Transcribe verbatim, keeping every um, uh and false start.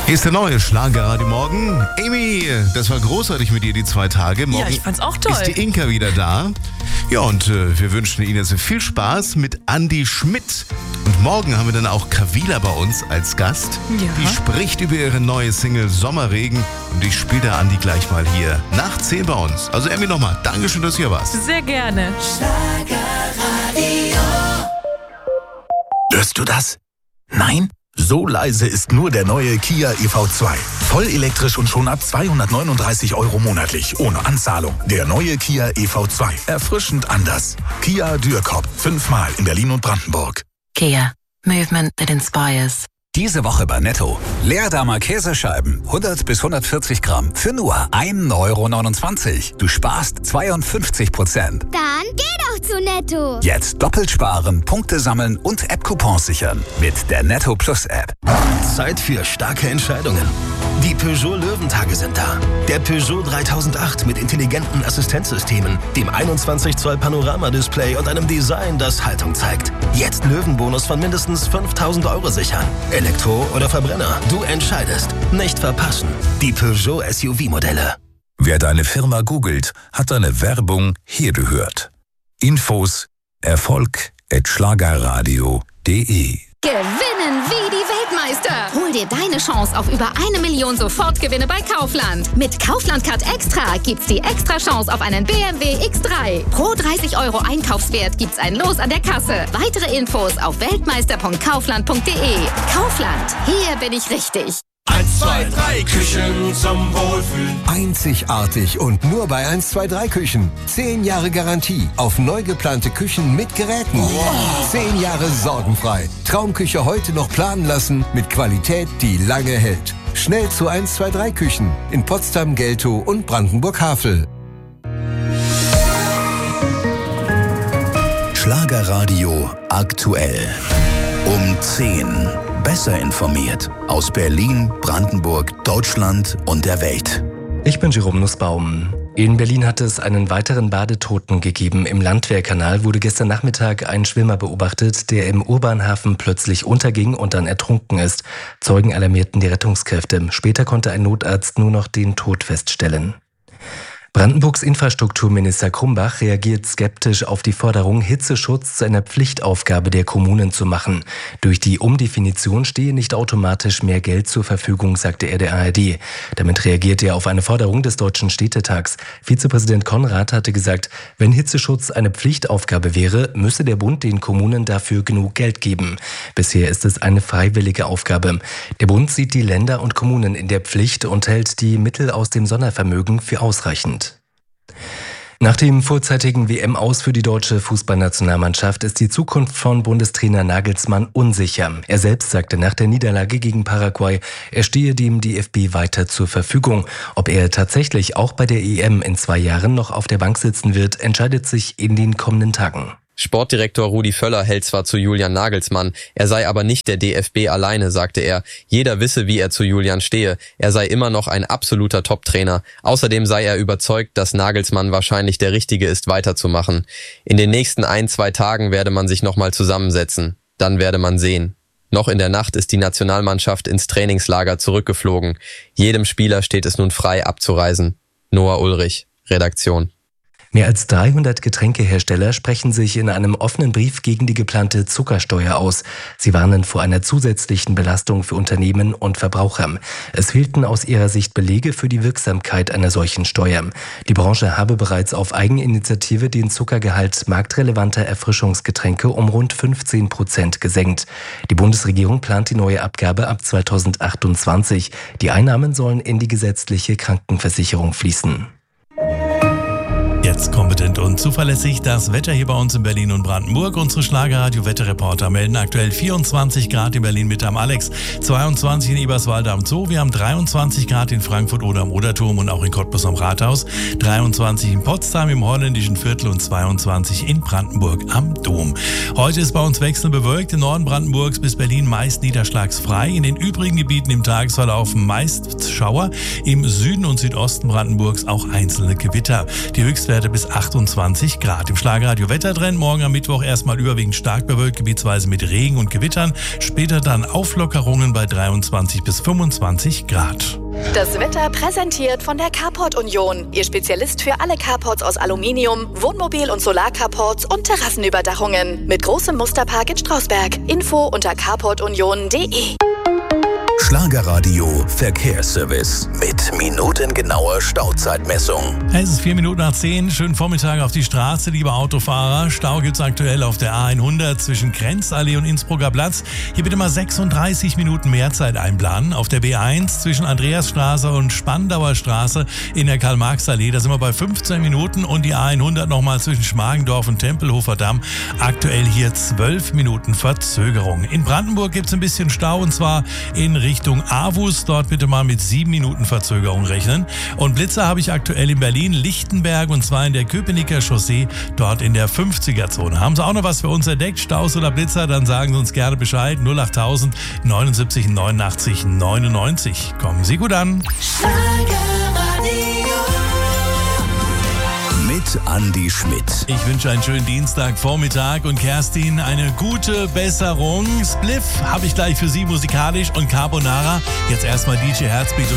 Hier ist der neue Schlagerradio Morgen. Amy, das war großartig mit dir die zwei Tage. Morgen ja, ich fand's auch toll. Ist die Inka wieder da. Ja, und äh, wir wünschen Ihnen jetzt viel Spaß mit Andi Schmidt. Und morgen haben wir dann auch Kavila bei uns als Gast. Ja. Die spricht über ihre neue Single Sommerregen. Und ich spiele da Andi gleich mal hier nach zehn bei uns. Also Amy nochmal, Dankeschön, dass du hier warst. Sehr gerne. Schlagerradio. Hörst du das? Nein? So leise ist nur der neue Kia E V zwei. Voll elektrisch und schon ab zweihundertneununddreißig Euro monatlich, ohne Anzahlung. Der neue Kia E V zwei. Erfrischend anders. Kia Dürkop. Fünfmal in Berlin und Brandenburg. Kia. Movement that inspires. Diese Woche bei Netto. Leerdamer Käsescheiben, hundert bis hundertvierzig Gramm, für nur ein Euro neunundzwanzig. Du sparst zweiundfünfzig Prozent. Dann geh doch zu Netto. Jetzt doppelt sparen, Punkte sammeln und App-Coupons sichern. Mit der Netto Plus App. Zeit für starke Entscheidungen. Die Peugeot Löwentage sind da. Der Peugeot dreitausendacht mit intelligenten Assistenzsystemen, dem einundzwanzig Zoll Panorama-Display und einem Design, das Haltung zeigt. Jetzt Löwenbonus von mindestens fünftausend Euro sichern. Elektro oder Verbrenner, du entscheidest. Nicht verpassen. Die Peugeot S U V-Modelle. Wer deine Firma googelt, hat deine Werbung hier gehört. Infos Erfolg at schlagerradio punkt de. Gewinnen wie die Weltmeister. Hol dir deine Chance auf über eine Million Sofortgewinne bei Kaufland. Mit Kaufland Card Extra gibt's die extra Chance auf einen B M W X drei. Pro dreißig Euro Einkaufswert gibt's ein Los an der Kasse. Weitere Infos auf weltmeister punkt kaufland punkt de. Kaufland, hier bin ich richtig. eins, zwei, drei Küchen zum Wohlfühlen. Einzigartig und nur bei eins, zwei, drei Küchen. Zehn Jahre Garantie auf neu geplante Küchen mit Geräten. Wow. Zehn Jahre sorgenfrei. Traumküche heute noch planen lassen mit Qualität, die lange hält. Schnell zu eins, zwei, drei Küchen in Potsdam, Geltow und Brandenburg-Havel. Schlagerradio aktuell. Um zehn. Besser informiert aus Berlin, Brandenburg, Deutschland und der Welt. Ich bin Jerome Nussbaum. In Berlin hat es einen weiteren Badetoten gegeben. Im Landwehrkanal wurde gestern Nachmittag ein Schwimmer beobachtet, der im Urbanhafen plötzlich unterging und dann ertrunken ist. Zeugen alarmierten die Rettungskräfte. Später konnte ein Notarzt nur noch den Tod feststellen. Brandenburgs Infrastrukturminister Krumbach reagiert skeptisch auf die Forderung, Hitzeschutz zu einer Pflichtaufgabe der Kommunen zu machen. Durch die Umdefinition stehe nicht automatisch mehr Geld zur Verfügung, sagte er der A R D. Damit reagiert er auf eine Forderung des Deutschen Städtetags. Vizepräsident Konrad hatte gesagt, wenn Hitzeschutz eine Pflichtaufgabe wäre, müsse der Bund den Kommunen dafür genug Geld geben. Bisher ist es eine freiwillige Aufgabe. Der Bund sieht die Länder und Kommunen in der Pflicht und hält die Mittel aus dem Sondervermögen für ausreichend. Nach dem vorzeitigen W M-Aus für die deutsche Fußballnationalmannschaft ist die Zukunft von Bundestrainer Nagelsmann unsicher. Er selbst sagte nach der Niederlage gegen Paraguay, er stehe dem D F B weiter zur Verfügung. Ob er tatsächlich auch bei der E M in zwei Jahren noch auf der Bank sitzen wird, entscheidet sich in den kommenden Tagen. Sportdirektor Rudi Völler hält zwar zu Julian Nagelsmann, er sei aber nicht der D F B alleine, sagte er. Jeder wisse, wie er zu Julian stehe. Er sei immer noch ein absoluter Top-Trainer. Außerdem sei er überzeugt, dass Nagelsmann wahrscheinlich der Richtige ist, weiterzumachen. In den nächsten ein, zwei Tagen werde man sich nochmal zusammensetzen. Dann werde man sehen. Noch in der Nacht ist die Nationalmannschaft ins Trainingslager zurückgeflogen. Jedem Spieler steht es nun frei, abzureisen. Noah Ulrich, Redaktion. Mehr als dreihundert Getränkehersteller sprechen sich in einem offenen Brief gegen die geplante Zuckersteuer aus. Sie warnen vor einer zusätzlichen Belastung für Unternehmen und Verbraucher. Es fehlten aus ihrer Sicht Belege für die Wirksamkeit einer solchen Steuer. Die Branche habe bereits auf Eigeninitiative den Zuckergehalt marktrelevanter Erfrischungsgetränke um rund fünfzehn Prozent gesenkt. Die Bundesregierung plant die neue Abgabe ab zweitausendachtundzwanzig. Die Einnahmen sollen in die gesetzliche Krankenversicherung fließen. Jetzt kompetent und zuverlässig das Wetter hier bei uns in Berlin und Brandenburg. Unsere Schlagerradio-Wetterreporter melden aktuell vierundzwanzig Grad in Berlin mit am Alex, zweiundzwanzig in Eberswalde am Zoo. Wir haben dreiundzwanzig Grad in Frankfurt oder am Oderturm und auch in Cottbus am Rathaus, dreiundzwanzig in Potsdam im holländischen Viertel und zweiundzwanzig in Brandenburg am Dom. Heute ist bei uns wechselnd bewölkt, im Norden Brandenburgs bis Berlin meist niederschlagsfrei. In den übrigen Gebieten im Tagesverlauf meist Schauer, im Süden und Südosten Brandenburgs auch einzelne Gewitter. Die Höchstwerte bis achtundzwanzig fünfundzwanzig Grad. Im Schlagerradio Wettertrend morgen am Mittwoch erstmal überwiegend stark bewölkt, gebietsweise mit Regen und Gewittern. Später dann Auflockerungen bei dreiundzwanzig bis fünfundzwanzig Grad. Das Wetter präsentiert von der Carport Union. Ihr Spezialist für alle Carports aus Aluminium, Wohnmobil- und Solarcarports und Terrassenüberdachungen. Mit großem Musterpark in Strausberg. Info unter carport union punkt de. Schlagerradio Verkehrsservice mit minutengenauer Stauzeitmessung. Es ist vier Minuten nach zehn. Schönen Vormittag auf die Straße, liebe Autofahrer. Stau gibt's aktuell auf der A hundert zwischen Grenzallee und Innsbrucker Platz. Hier bitte mal sechsunddreißig Minuten mehr Zeit einplanen. Auf der B eins zwischen Andreasstraße und Spandauer Straße in der Karl-Marx-Allee. Da sind wir bei fünfzehn Minuten und die A hundert nochmal zwischen Schmargendorf und Tempelhofer Damm. Aktuell hier zwölf Minuten Verzögerung. In Brandenburg gibt's ein bisschen Stau und zwar in Richtung Aarhus. Dort bitte mal mit sieben Minuten Verzögerung rechnen. Und Blitzer habe ich aktuell in Berlin-Lichtenberg und zwar in der Köpenicker Chaussee, dort in der fünfziger-Zone. Haben Sie auch noch was für uns entdeckt, Staus oder Blitzer? Dann sagen Sie uns gerne Bescheid. null achttausend neunundsiebzig neunundachtzig neunundneunzig. Kommen Sie gut an. Mit Andi Schmidt. Ich wünsche einen schönen Dienstagvormittag und Kerstin eine gute Besserung. Spliff habe ich gleich für Sie musikalisch und Carbonara. Jetzt erstmal D J Herzbeat.